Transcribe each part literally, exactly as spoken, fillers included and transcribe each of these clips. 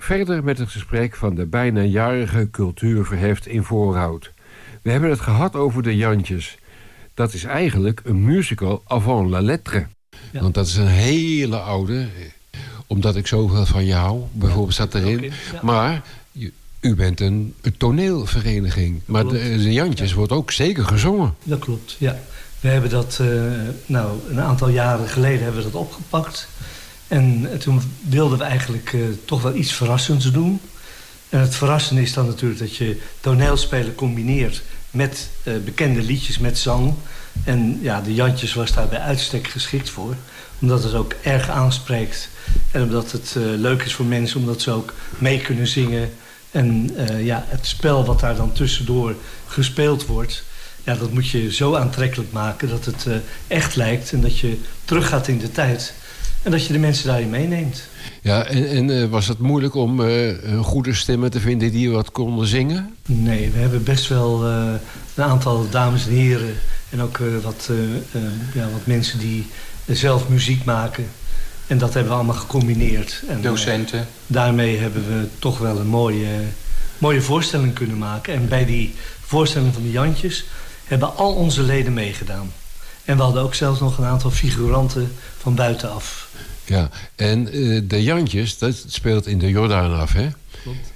Verder met het gesprek van de bijna jarige Cultuurverheft in Voorhout. We hebben het gehad over de Jantjes. Dat is eigenlijk een musical avant la lettre. Ja. Want dat is een hele oude, omdat ik zoveel van je hou, bijvoorbeeld staat erin. Ja. Maar u bent een, een toneelvereniging. Maar de, de Jantjes ja. wordt ook zeker gezongen. Dat klopt, ja. We hebben dat, uh, nou, een aantal jaren geleden hebben we dat opgepakt. En toen wilden we eigenlijk uh, toch wel iets verrassends doen. En het verrassende is dan natuurlijk dat je toneelspelen combineert met uh, bekende liedjes, met zang. En ja, de Jantjes was daar bij uitstek geschikt voor. Omdat het ook erg aanspreekt. En omdat het uh, leuk is voor mensen, omdat ze ook mee kunnen zingen. En uh, ja, het spel wat daar dan tussendoor gespeeld wordt, ja, dat moet je zo aantrekkelijk maken dat het uh, echt lijkt. En dat je teruggaat in de tijd. En dat je de mensen daarin meeneemt. Ja, en, en uh, was het moeilijk om uh, goede stemmen te vinden die wat konden zingen? Nee, we hebben best wel uh, een aantal dames en heren. En ook uh, wat, uh, uh, ja, wat mensen die uh, zelf muziek maken. En dat hebben we allemaal gecombineerd. En, docenten. Uh, daarmee hebben we toch wel een mooie, mooie voorstelling kunnen maken. En bij die voorstelling van de Jantjes hebben al onze leden meegedaan. En we hadden ook zelfs nog een aantal figuranten van buitenaf. Ja, en uh, de Jantjes, dat speelt in de Jordaan af, hè? Klopt.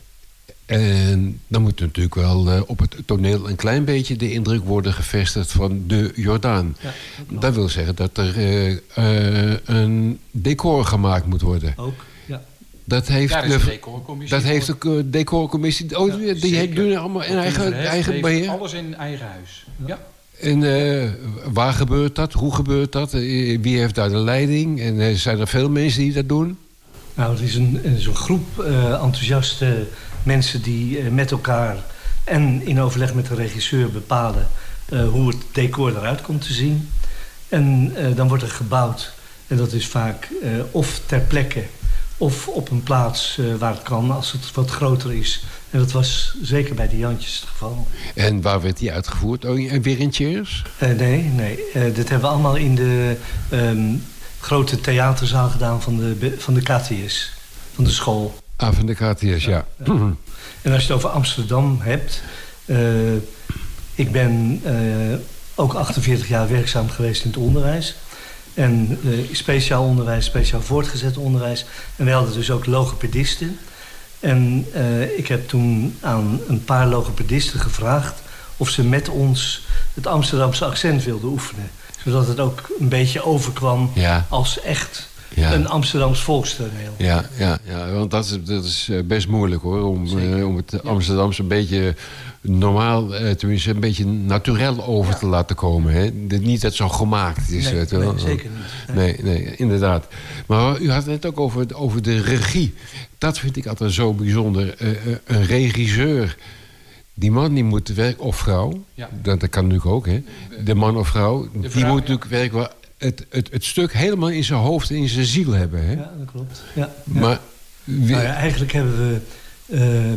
En dan moet natuurlijk wel uh, op het toneel een klein beetje de indruk worden gevestigd van de Jordaan. Ja, dat, dat wil zeggen dat er uh, uh, een decor gemaakt moet worden. Ook, ja. Dat heeft Daar is de, een decorcommissie. Dat heeft de uh, decorcommissie. Oh, ja, die heeft doen allemaal in eigen, eigen beheer. Alles in eigen huis. Ja. ja. En uh, waar gebeurt dat? Hoe gebeurt dat? Uh, wie heeft daar de leiding? En uh, zijn er veel mensen die dat doen? Nou, het is een, een groep uh, enthousiaste mensen die uh, met elkaar en in overleg met de regisseur bepalen uh, hoe het decor eruit komt te zien. En uh, dan wordt er gebouwd. En dat is vaak uh, of ter plekke of op een plaats uh, waar het kan als het wat groter is. En dat was zeker bij de Jantjes het geval. En waar werd die uitgevoerd? Oh, weer in Cheers? Uh, nee, nee. Uh, dit hebben we allemaal in de um, grote theaterzaal gedaan van de, van de K T S. Van de school. Ah, van de K T S, ja. ja. ja. En als je het over Amsterdam hebt. Uh, ik ben uh, ook achtenveertig jaar werkzaam geweest in het onderwijs. En uh, speciaal onderwijs, speciaal voortgezet onderwijs. En we hadden dus ook logopedisten. En uh, ik heb toen aan een paar logopedisten gevraagd of ze met ons het Amsterdamse accent wilden oefenen. Zodat het ook een beetje overkwam ja. als echt ja. een Amsterdams volkstoneel. Ja, ja, ja, want dat is, dat is best moeilijk hoor. Om, uh, om het Amsterdamse een beetje normaal, uh, tenminste een beetje naturel over ja. te laten komen. Hè? Niet dat zo gemaakt is. Nee, nee, nee zeker niet. Nee. nee, nee, inderdaad. Maar u had het net ook over, over de regie. Dat vind ik altijd zo bijzonder. Uh, uh, een regisseur, die man die moet werken, of vrouw, ja. dat, dat kan natuurlijk ook, hè. De man of vrouw, vrouw die moet natuurlijk ja. werken, het, het, het stuk helemaal in zijn hoofd en in zijn ziel hebben. Hè? Ja, dat klopt. Ja. Maar, nou ja, eigenlijk hebben we uh,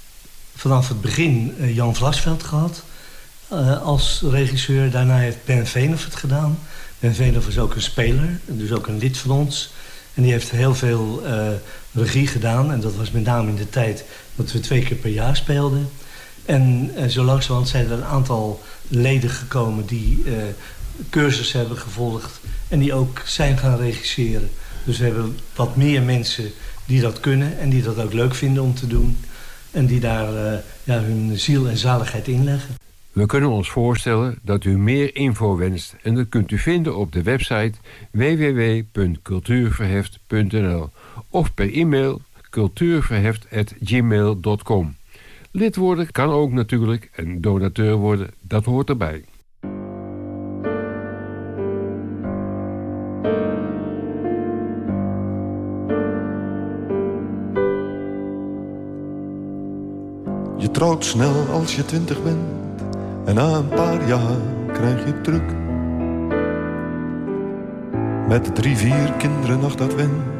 vanaf het begin uh, Jan Vlasveld gehad uh, als regisseur. Daarna heeft Ben Veenhoff het gedaan. Ben Veenhoff is ook een speler, dus ook een lid van ons. En die heeft heel veel uh, regie gedaan. En dat was met name in de tijd dat we twee keer per jaar speelden. En uh, zo langzamerhand zijn er een aantal leden gekomen die uh, cursus hebben gevolgd. En die ook zijn gaan regisseren. Dus we hebben wat meer mensen die dat kunnen. En die dat ook leuk vinden om te doen. En die daar uh, ja, hun ziel en zaligheid inleggen. We kunnen ons voorstellen dat u meer info wenst. En dat kunt u vinden op de website w w w punt cultuurverheft punt n l of per e-mail cultuurverheft at gmail punt com. Lid worden kan ook natuurlijk en donateur worden, dat hoort erbij. Je trouwt snel als je twintig bent en na een paar jaar krijg je druk. Met drie, vier kinderen nog dat went